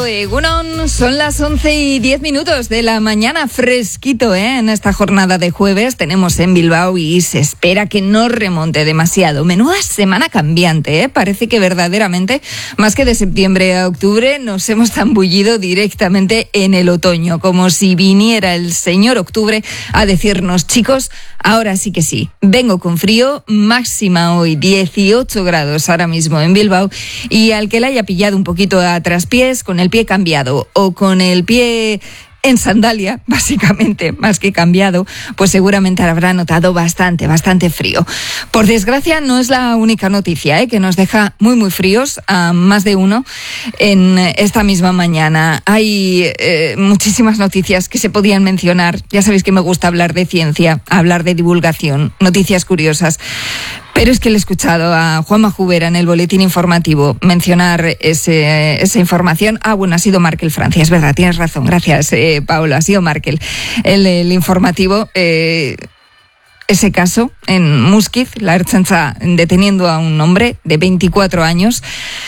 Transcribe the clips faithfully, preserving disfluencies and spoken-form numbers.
Egunon, son las once y diez minutos de la mañana, fresquito, ¿eh? En esta jornada de jueves tenemos en Bilbao y se espera que no remonte demasiado. Menuda semana cambiante, ¿eh? Parece que verdaderamente, más que de septiembre a octubre, nos hemos zambullido directamente en el otoño, como si viniera el señor octubre a decirnos, chicos, ahora sí que sí, vengo con frío, máxima hoy dieciocho grados ahora mismo en Bilbao, y al que la haya pillado un poquito a traspiés, con el pie cambiado o con el pie en sandalia, básicamente, más que cambiado, pues seguramente habrá notado bastante, bastante frío. Por desgracia, no es la única noticia, ¿eh? que nos deja muy, muy fríos a más de uno en esta misma mañana. Hay eh, muchísimas noticias que se podían mencionar. Ya sabéis que me gusta hablar de ciencia, hablar de divulgación, noticias curiosas. Pero es que le he escuchado a Juanma Jubera en el boletín informativo mencionar ese, esa información. Ah, bueno, ha sido Markel Francia, es verdad, tienes razón. Gracias, eh, Paolo, ha sido Markel. El, el informativo, eh, ese caso en Muskiz, la Ertzaintza deteniendo a un hombre de veinticuatro años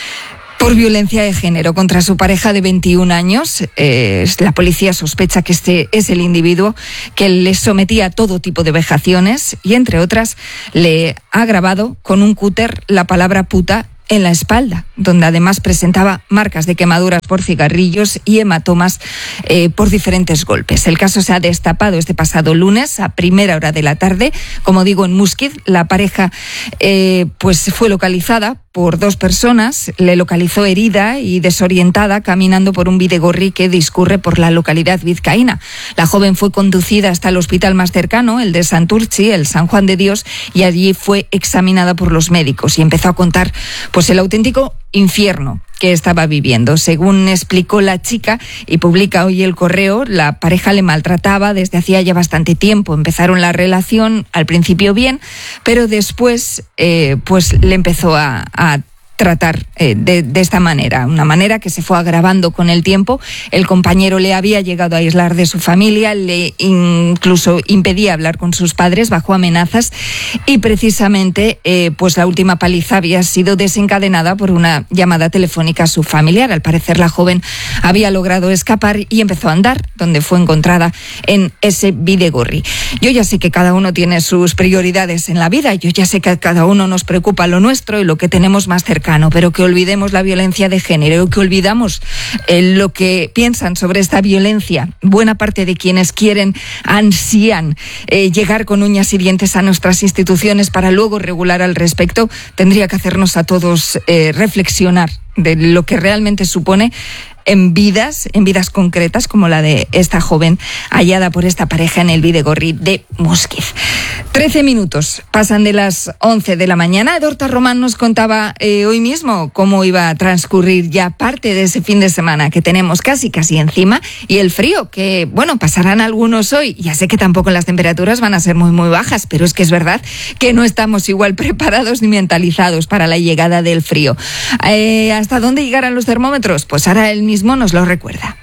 por violencia de género contra su pareja de veintiún años. Eh, la policía sospecha que este es el individuo que le sometía a todo tipo de vejaciones y, entre otras, le ha grabado con un cúter la palabra puta en la espalda, donde además presentaba marcas de quemaduras por cigarrillos y hematomas eh, por diferentes golpes. El caso se ha destapado este pasado lunes a primera hora de la tarde. Como digo, en Muskiz, la pareja eh, pues fue localizada por dos personas. Le localizó herida y desorientada caminando por un bidegorri que discurre por la localidad vizcaína. La joven fue conducida hasta el hospital más cercano, el de Santurtzi, el San Juan de Dios, y allí fue examinada por los médicos y empezó a contar pues el auténtico infierno que estaba viviendo. Según explicó la chica y publica hoy El Correo, la pareja le maltrataba desde hacía ya bastante tiempo. Empezaron la relación al principio bien, pero después eh, pues le empezó a, a tratar eh, de, de esta manera, una manera que se fue agravando con el tiempo. El compañero le había llegado a aislar de su familia, le incluso impedía hablar con sus padres bajo amenazas y precisamente eh, pues la última paliza había sido desencadenada por una llamada telefónica a su familiar. Al parecer la joven había logrado escapar y empezó a andar, donde fue encontrada en ese bidegorri. Yo ya sé que cada uno tiene sus prioridades en la vida, yo ya sé que a cada uno nos preocupa lo nuestro y lo que tenemos más cercano, pero que olvidemos la violencia de género, que olvidamos eh, lo que piensan sobre esta violencia. Buena parte de quienes quieren, ansían eh, llegar con uñas y dientes a nuestras instituciones para luego regular al respecto, tendría que hacernos a todos eh, reflexionar de lo que realmente supone en vidas, en vidas concretas como la de esta joven hallada por esta pareja en el bidegorri de Muskiz. Trece minutos pasan de las once de la mañana. Dorta Román nos contaba eh, hoy mismo cómo iba a transcurrir ya parte de ese fin de semana que tenemos casi casi encima, y el frío que, bueno, pasarán algunos hoy. Ya sé que tampoco las temperaturas van a ser muy muy bajas, pero es que es verdad que no estamos igual preparados ni mentalizados para la llegada del frío. Eh, ¿Hasta dónde llegarán los termómetros? Pues ahora el mismo nos lo recuerda.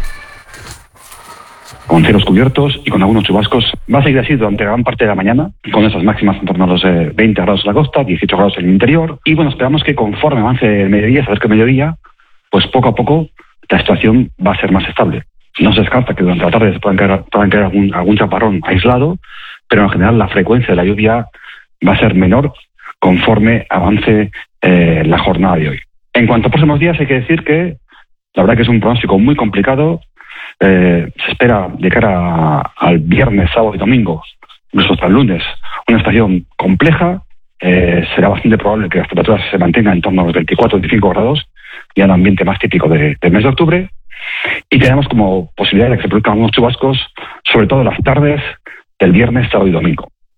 Con cielos cubiertos y con algunos chubascos. Va a seguir así durante gran parte de la mañana, con esas máximas en torno a los eh, veinte grados en la costa, dieciocho grados en el interior. Y bueno, esperamos que conforme avance el mediodía, sabes que el mediodía, pues poco a poco la situación va a ser más estable. No se descarta que durante la tarde se puedan caer, puedan caer algún, algún chaparrón aislado, pero en general la frecuencia de la lluvia va a ser menor conforme avance eh, la jornada de hoy. En cuanto a próximos días, hay que decir que la verdad que es un pronóstico muy complicado. Eh, se espera de cara a, al viernes, sábado y domingo, incluso hasta el lunes, una estación compleja. Eh, será bastante probable que las temperaturas se mantengan en torno a los veinticuatro a veinticinco grados, ya en el ambiente más típico de, del mes de octubre. Y tenemos como posibilidad de que se produzcan algunos chubascos, sobre todo en las tardes del viernes, sábado y domingo.